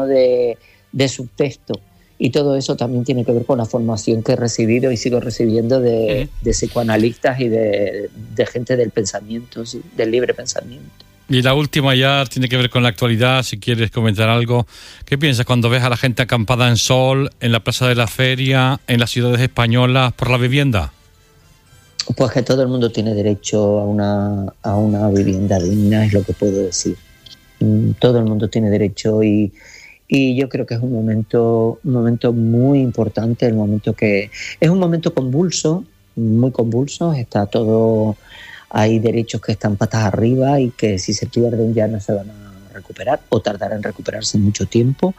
de subtexto. Y todo eso también tiene que ver con la formación que he recibido y sigo recibiendo de psicoanalistas y de gente del pensamiento, ¿sí? Del libre pensamiento. Y la última ya tiene que ver con la actualidad, si quieres comentar algo. ¿Qué piensas cuando ves a la gente acampada en sol, en la Plaza de la Feria, en las ciudades españolas, por la vivienda? Pues que todo el mundo tiene derecho a una vivienda digna, es lo que puedo decir. Todo el mundo tiene derecho y yo creo que es un momento muy importante, es un momento convulso, muy convulso, está todo, hay derechos que están patas arriba y que si se pierden ya no se van a recuperar o tardarán en recuperarse mucho tiempo,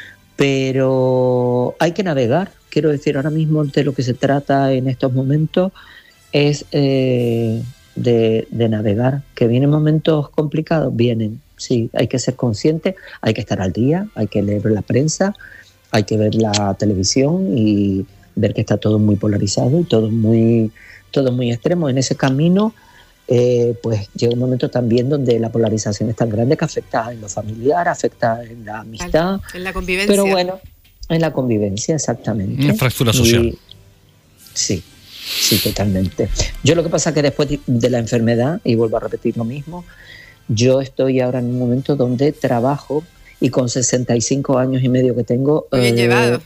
pero hay que navegar. Quiero decir, ahora mismo de lo que se trata en estos momentos es de navegar. Que vienen momentos complicados, vienen. Sí, hay que ser consciente, hay que estar al día, hay que leer la prensa, hay que ver la televisión y ver que está todo muy polarizado y todo muy extremo. En ese camino, pues llega un momento también donde la polarización es tan grande que afecta en lo familiar, afecta en la amistad. En la convivencia. Pero bueno, en la convivencia, exactamente. Una fractura social. Sí, totalmente. Yo lo que pasa es que después de la enfermedad, y vuelvo a repetir lo mismo, yo estoy ahora en un momento donde trabajo y con 65 años y medio que tengo... Muy bien llevado.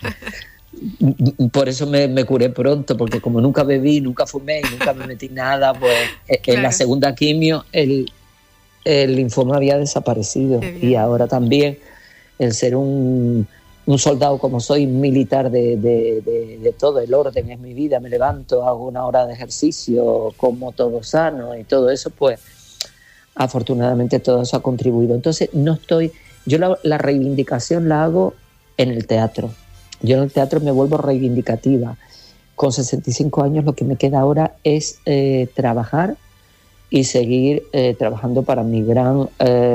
Por eso me curé pronto, porque como nunca bebí, nunca fumé y nunca me metí nada, pues en la segunda quimio el linfoma había desaparecido. Y ahora también el ser un soldado como soy, militar de todo el orden es mi vida, me levanto, hago una hora de ejercicio, como todo sano y todo eso, pues afortunadamente todo eso ha contribuido. Entonces yo la reivindicación la hago en el teatro. Yo en el teatro me vuelvo reivindicativa. Con 65 años lo que me queda ahora es trabajar y seguir trabajando para mi gran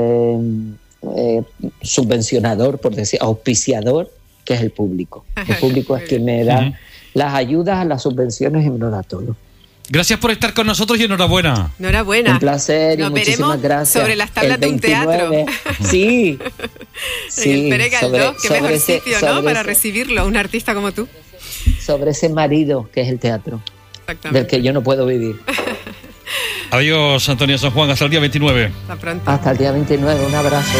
subvencionador, por decir, auspiciador, que es el público. El público es quien me da las ayudas, las subvenciones y me lo da todo. Gracias por estar con nosotros y enhorabuena. Enhorabuena. Un placer y nos muchísimas gracias. Sobre las tablas de un teatro. Sí. En el Pere Galdós, qué mejor sitio, ¿no? Para recibirlo, un artista como tú. Sobre ese marido que es el teatro, del que yo no puedo vivir. Adiós, Antonia San Juan, hasta el día 29. Hasta pronto. Hasta el día 29, un abrazo.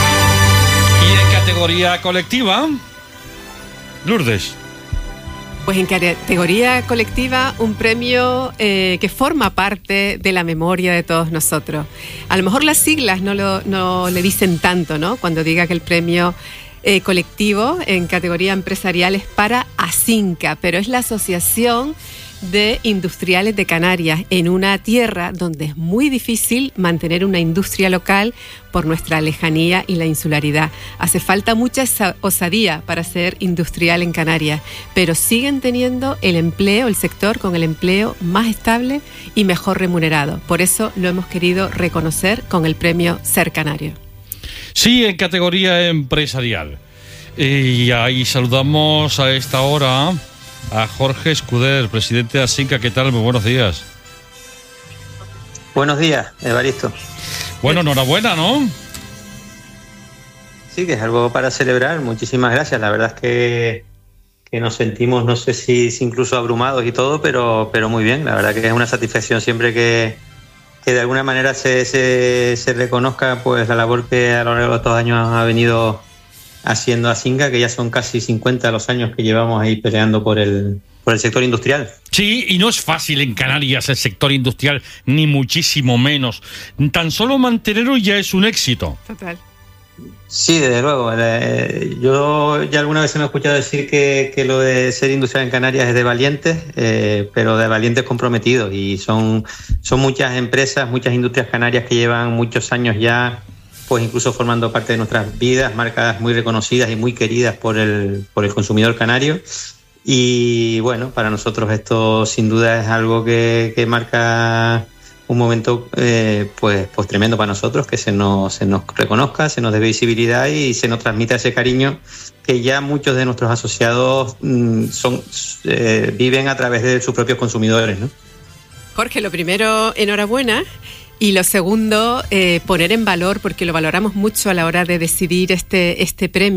Y en categoría colectiva, Lourdes. Pues en categoría colectiva, un premio que forma parte de la memoria de todos nosotros. A lo mejor las siglas no le dicen tanto, ¿no? Cuando diga que el premio colectivo en categoría empresarial es para ASINCA, pero es la Asociación de Industriales de Canarias, en una tierra donde es muy difícil mantener una industria local por nuestra lejanía y la insularidad. Hace falta mucha osadía para ser industrial en Canarias, pero siguen teniendo el sector con el empleo más estable y mejor remunerado. Por eso lo hemos querido reconocer con el premio Ser Canario. Sí, en categoría empresarial. Y ahí saludamos a esta hora a Jorge Escuder, presidente de ASINCA. ¿Qué tal? Muy buenos días. Buenos días, Evaristo. Bueno, enhorabuena, ¿no? Sí, que es algo para celebrar. Muchísimas gracias. La verdad es que nos sentimos, no sé si incluso abrumados y todo, pero muy bien. La verdad que es una satisfacción siempre que de alguna manera se reconozca pues la labor que a lo largo de estos años ha venido haciendo ASINCA, que ya son casi 50 los años que llevamos ahí peleando por el sector industrial. Sí, y no es fácil en Canarias el sector industrial, ni muchísimo menos. Tan solo mantenerlo ya es un éxito. Total. Sí, desde luego. Yo ya alguna vez me he escuchado decir que lo de ser industrial en Canarias es de valientes, pero de valientes comprometidos. Y son muchas empresas, muchas industrias canarias que llevan muchos años ya, pues incluso formando parte de nuestras vidas, marcas muy reconocidas y muy queridas por el consumidor canario. Y bueno, para nosotros esto sin duda es algo que marca un momento pues tremendo para nosotros, que se nos reconozca, se nos dé visibilidad y se nos transmita ese cariño que ya muchos de nuestros asociados viven a través de sus propios consumidores, ¿no? Jorge, lo primero, enhorabuena. Y lo segundo, poner en valor, porque lo valoramos mucho a la hora de decidir este premio.